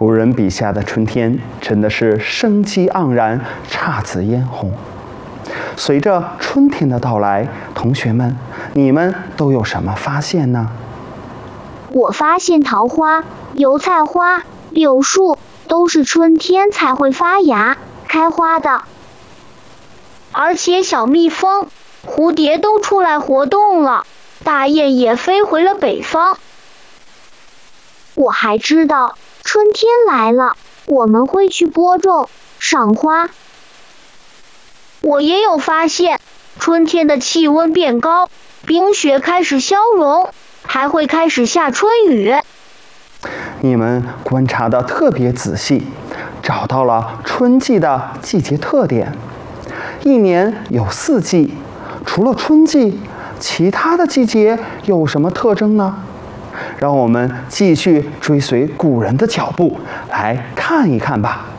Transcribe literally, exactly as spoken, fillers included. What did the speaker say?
古人笔下的春天真的是生机盎然，姹紫嫣红。随着春天的到来，同学们，你们都有什么发现呢？ 我发现桃花、油菜花、柳树都是春天才会发芽、开花的，而且小蜜蜂、蝴蝶都出来活动了，大雁也飞回了北方。我还知道，春天来了，我们会去播种、赏花。我也有发现，春天的气温变高，冰雪开始消融，还会开始下春雨。 你们观察得特别仔细，找到了春季的季节特点。一年有四季，除了春季，其他的季节有什么特征呢？让我们继续追随古人的脚步，来看一看吧。